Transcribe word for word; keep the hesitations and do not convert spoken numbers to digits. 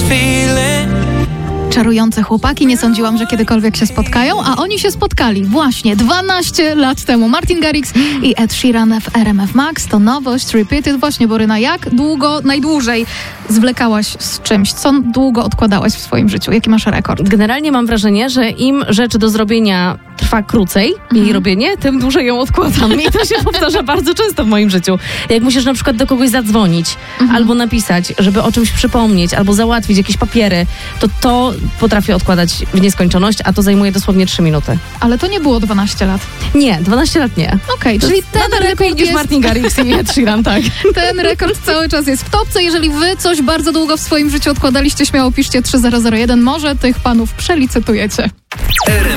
Czarujące chłopaki, nie sądziłam, że kiedykolwiek się spotkają, a oni się spotkali właśnie dwanaście lat temu. Martin Garrix i Ed Sheeran w R M F Max to nowość, Repeated. Właśnie, Boryna, jak długo, najdłużej zwlekałaś z czymś? Co długo odkładałaś w swoim życiu? Jaki masz rekord? Generalnie mam wrażenie, że im rzecz do zrobienia trwa krócej, jej Mhm. robienie, tym dłużej ją odkładam. I to się powtarza bardzo często w moim życiu. Jak musisz na przykład do kogoś zadzwonić, Mhm. albo napisać, żeby o czymś przypomnieć, albo załatwić jakieś papiery, to to potrafię odkładać w nieskończoność, a to zajmuje dosłownie trzy minuty. Ale to nie było dwanaście lat. Nie, dwanaście lat nie. Okej, To czyli jest ten nadal lepiej rekord niż jest... Martin Garrix i Ed Sheeran, tak. Ten rekord cały czas jest w topce. Jeżeli wy coś bardzo długo w swoim życiu odkładaliście, śmiało piszcie trzy zero zero jeden. Może tych panów przelicytujecie.